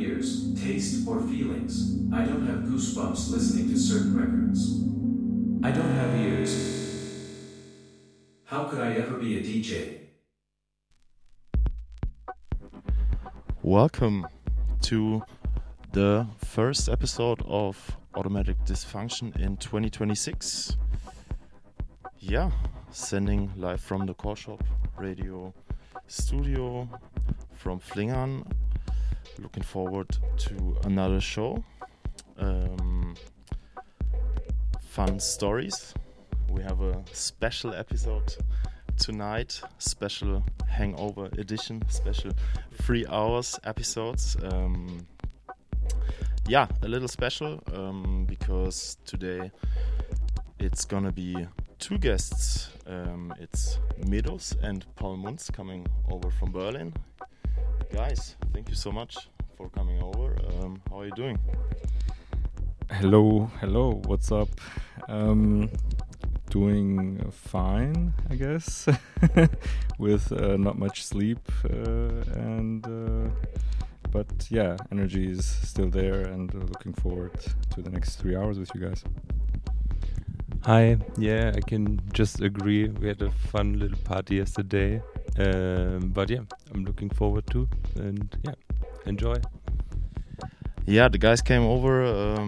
ears, taste, or feelings. I don't have goosebumps listening to certain records. I don't have ears. How could I ever be a DJ? Welcome to the first episode of Automatic Dysfunction in 2026. Yeah, sending live from the Core Shop Radio studio from Flingern. Looking forward to another show. Fun stories. We have a special episode tonight, special hangover edition, special 3 hours episodes. A little special because today it's gonna be two guests. It's Medus and Paul Munz coming over from Berlin. Guys, thank you so much for coming over. How are you doing? Hello, what's up? Doing fine, I guess, with not much sleep, but yeah, energy is still there, and looking forward to the next 3 hours with you guys. Hi, yeah, I can just agree. We had a fun little party yesterday, but yeah, I'm looking forward to, and yeah, enjoy. Yeah, the guys came over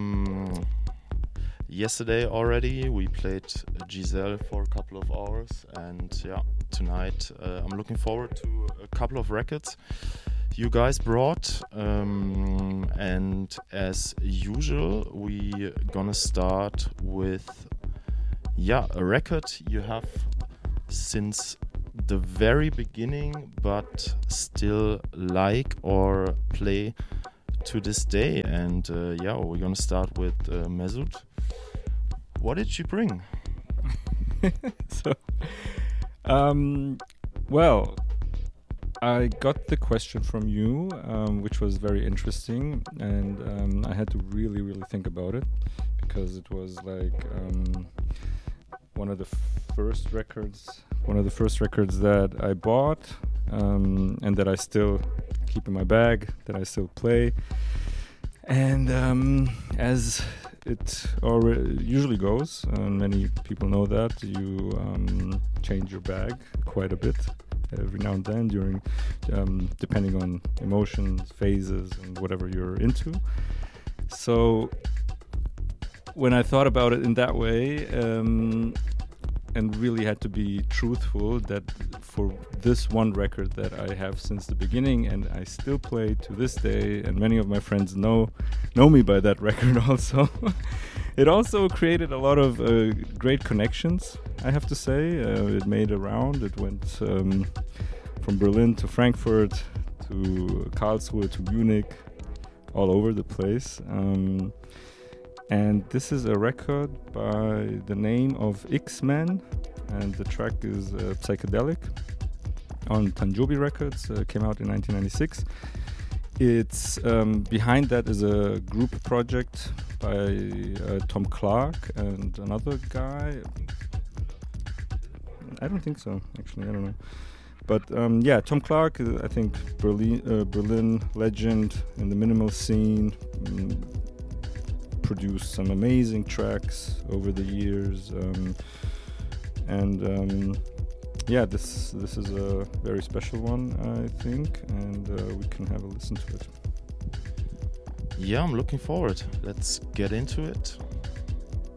yesterday already. We played Giselle for a couple of hours, and yeah, tonight I'm looking forward to a couple of records you guys brought, and as usual we gonna start with a record you have since the very beginning but still like or play to this day, and we're gonna start with Mesut. What did you bring? Well, I got the question from you, which was very interesting, and I had to really think about it, because it was like one of the first records that I bought, and that I still keep in my bag, that I still play. And as it usually goes, many people know that, you change your bag quite a bit every now and then, during depending on emotions, phases, and whatever you're into. So when I thought about it in that way, and really had to be truthful, that for this one record that I have since the beginning and I still play to this day, and many of my friends know me by that record also, it also created a lot of great connections, I have to say. It made a round. It went from Berlin to Frankfurt to Karlsruhe to Munich, all over the place. And this is a record by the name of X-Men, and the track is Psychedelic, on Tanjobi Records. Came out in 1996. It's behind that is a group project by Tom Clark and another guy. I don't think so, actually. I don't know. But Tom Clark, I think Berlin legend in the minimal scene. Produced some amazing tracks over the years, this is a very special one, I think, and we can have a listen to it. Yeah, I'm looking forward. Let's get into it.